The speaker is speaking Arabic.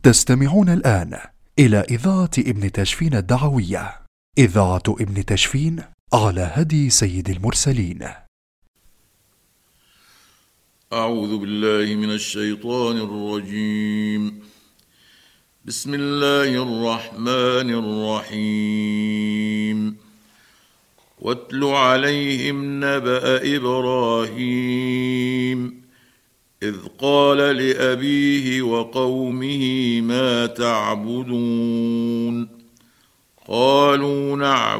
تستمعون الآن إلى إذاعة ابن تشفين الدعوية، إذاعة ابن تشفين على هدي سيد المرسلين. أعوذ بالله من الشيطان الرجيم. بسم الله الرحمن الرحيم. واتل عليهم نبأ إبراهيم إذ قال لأبيه وقومه ما تعبدون قالوا نعبد